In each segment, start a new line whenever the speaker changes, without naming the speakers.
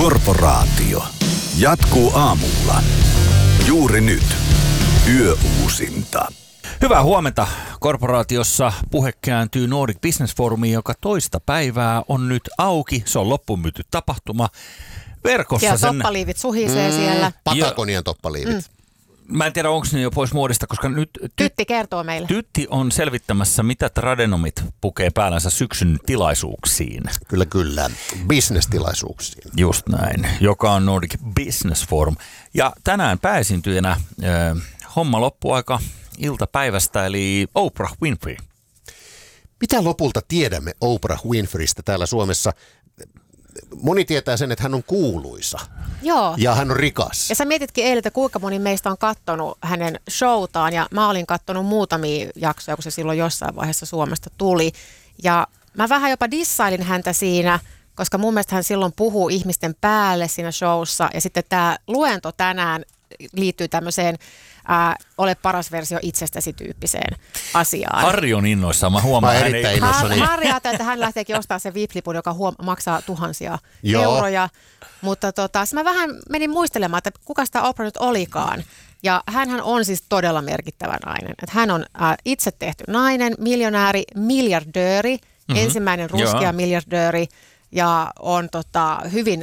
Korporaatio jatkuu aamulla. Juuri nyt. Yöuusinta.
Hyvää huomenta. Korporaatiossa puhe kääntyy Nordic Business Forumiin, joka toista päivää on nyt auki. Se on loppuun myyty tapahtuma. Verkossa
ja toppaliivit suhisee siellä.
Patagonian toppaliivit.
Mä en tiedä, onko ne jo pois muodista, koska nyt
Tytti kertoo meille.
Tytti on selvittämässä, mitä tradenomit pukee päällänsä syksyn tilaisuuksiin.
Kyllä. Business-tilaisuuksiin.
Just näin, joka on Nordic Business Forum. Ja tänään pääesiintyjänä homma loppuaika iltapäivästä, eli Oprah Winfrey.
Mitä lopulta tiedämme Oprah Winfreystä täällä Suomessa? Moni tietää sen, että hän on kuuluisa.
Joo.
Ja hän on rikas.
Ja sä mietitkin eilen, että kuinka moni meistä on kattonut hänen showtaan. Ja mä olin kattonut muutamia jaksoja, kun se silloin jossain vaiheessa Suomesta tuli. Ja mä vähän jopa dissailin häntä siinä, koska mun mielestä hän silloin puhuu ihmisten päälle siinä showssa. Ja sitten tämä luento tänään liittyy tämmöiseen ole paras versio itsestäsi -tyyppiseen asiaan.
Harri on innoissaan, mä huomaan.
Mä erittäin innoissani.
Harri ajattelee, että hän lähteekin ostamaan sen VIP-lipun, joka maksaa tuhansia euroja. Mutta mä vähän menin muistelemaan, että kuka sitä Oprah nyt olikaan. Ja hänhän on siis todella merkittävä nainen. Että hän on itse tehty nainen, miljonääri, miljardööri, ensimmäinen ruskea miljardööri ja on hyvin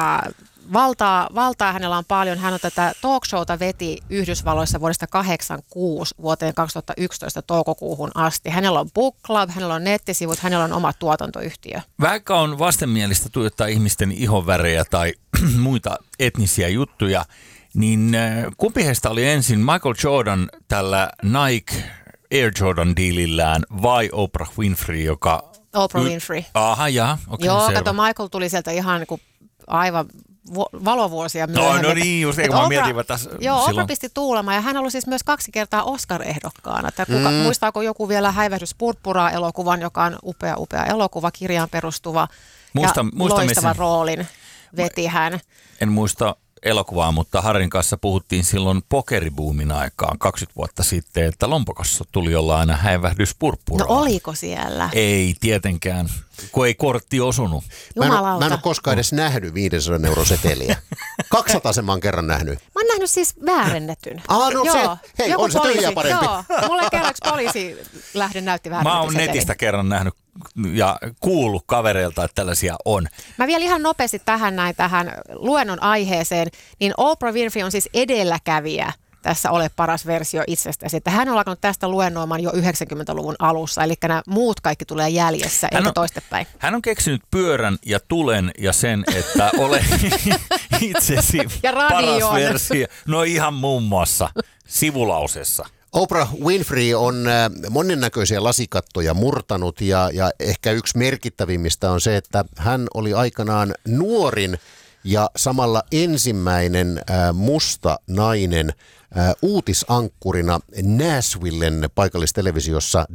valtaa hänellä on paljon. Hän on tätä talk-showta veti Yhdysvalloissa vuodesta 1986 vuoteen 2011 toukokuuhun asti. Hänellä on book club, hänellä on nettisivut, hänellä on oma tuotantoyhtiö.
Vaikka on vastenmielistä tuijottaa ihmisten ihonvärejä tai muita etnisiä juttuja, niin kumpi heistä oli ensin Michael Jordan tällä Nike Air Jordan -diilillään vai Oprah Winfrey, joka...
Oprah Winfrey.
Aha, jaa. Okay,
joo,
selvä.
kato, Michael tuli sieltä ihan niin kuin aivan valovuosia myöhemmin.
No niin, just eikö mä mietin tässä
Joo,
silloin.
Oprah pisti tuulemaan ja hän oli siis myös 2 kertaa Oscar-ehdokkaana. Muistaako joku vielä Häivähdys purppuraa -elokuvan, joka on upea elokuva, kirjaan perustuva ja loistavan roolin veti hän.
En muista elokuvaa, mutta Harrin kanssa puhuttiin silloin pokeribuumin aikaan 20 vuotta sitten, että lompakossa tuli olla aina Häivähdys purppuraa.
No oliko siellä?
Ei tietenkään, kun ei kortti osunut.
Jumalauta.
Mä en ole koskaan edes nähnyt 500 € seteliä. 200 sen mä oon kerran nähnyt.
Mä oon nähnyt siis väärennetyn.
Hei, on se tyhjää parempi.
Joo, mulle kerran poliisi näytti väärennetyn
Mä oon netistä kerran nähnyt ja kuullut kavereilta, että tällaisia on.
Mä vielä ihan nopeasti tähän luennon aiheeseen, niin Oprah Winfrey on siis edelläkävijä tässä Ole paras versio itsestäsi. Että hän on alkanut tästä luennoimaan jo 90-luvun alussa, eli nämä muut kaikki tulee jäljessä, eikä toistepäin.
Hän on keksinyt pyörän ja tulen ja sen, että ole itsesi
ja
paras versio. No ihan muun muassa sivulausessa.
Oprah Winfrey on monennäköisiä lasikattoja murtanut ja ehkä yksi merkittävimmistä on se, että hän oli aikanaan nuorin ja samalla ensimmäinen musta nainen uutisankkurina Nashvillen paikallistelevisiossa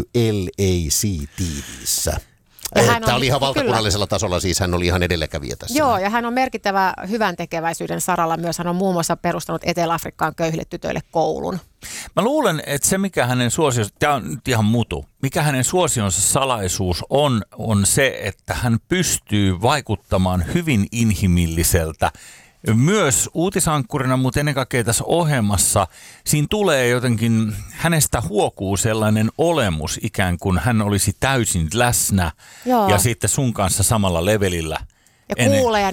WLAC-TV:ssä. Tämä oli ihan valtakunnallisella tasolla, siis hän oli ihan edelläkävijä tässä.
Joo, ja hän on merkittävä hyvän tekeväisyyden saralla myös. Hän on muun muassa perustanut Etelä-Afrikkaan köyhille tytöille koulun.
Mä luulen, että se mikä hänen suosionsa, tämä on nyt ihan mutu, mikä hänen suosionsa salaisuus on se, että hän pystyy vaikuttamaan hyvin inhimilliseltä. Myös uutisankkurina, mutta ennen kaikkea tässä ohjelmassa siinä tulee jotenkin, hänestä huokuu sellainen olemus ikään kuin hän olisi täysin läsnä. Joo. Ja sitten sun kanssa samalla levelillä.
Ja kuulee ja